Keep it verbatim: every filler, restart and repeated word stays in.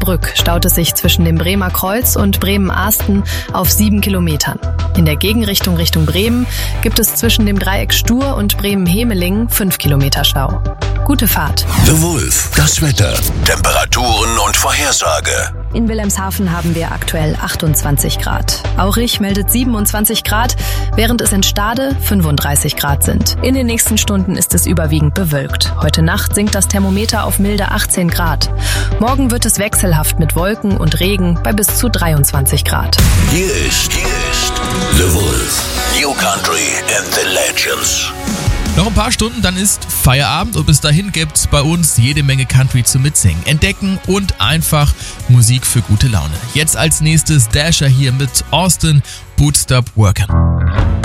Osnabrück staut es sich zwischen dem Bremer Kreuz und Bremen-Ahsten auf sieben Kilometern. In der Gegenrichtung Richtung Bremen gibt es zwischen dem Dreieck Stur und Bremen-Hemelingen fünf Kilometer Stau. Gute Fahrt. The Wolf, das Wetter, Temperaturen und Vorhersage. In Wilhelmshaven haben wir aktuell achtundzwanzig Grad. Aurich meldet siebenundzwanzig Grad, während es in Stade fünfunddreißig Grad sind. In den nächsten Stunden ist es überwiegend bewölkt. Heute Nacht sinkt das Thermometer auf milde achtzehn Grad. Morgen wird es wechselhaft mit Wolken und Regen bei bis zu dreiundzwanzig Grad. Hier ist, hier ist The Wolf. New Country and the Legends. Noch ein paar Stunden, dann ist Feierabend und bis dahin gibt's bei uns jede Menge Country zu mitsingen, entdecken und einfach Musik für gute Laune. Jetzt als nächstes Dasher hier mit Austin, Bootstrap Workin'.